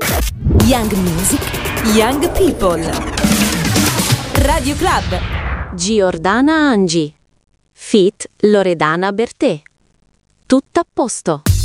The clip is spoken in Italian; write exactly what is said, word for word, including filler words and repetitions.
Young Music, Young People. Radio Club. Giordana Angi. Feat. Loredana Bertè. Tutto a posto.